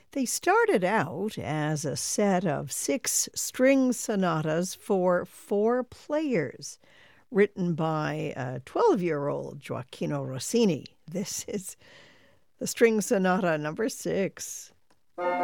They started out as a set of 6 string sonatas for 4 players, written by 12-year-old Gioacchino Rossini. This is the String Sonata number 6.